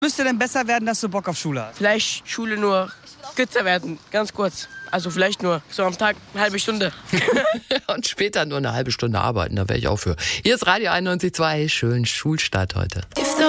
Müsste denn besser werden, dass du Bock auf Schule hast? Vielleicht Schule nur kürzer werden, ganz kurz. Also vielleicht nur so am Tag eine halbe Stunde. Und später nur eine halbe Stunde arbeiten, da wäre ich auch für. Hier ist Radio 91.2, schönen Schulstart heute.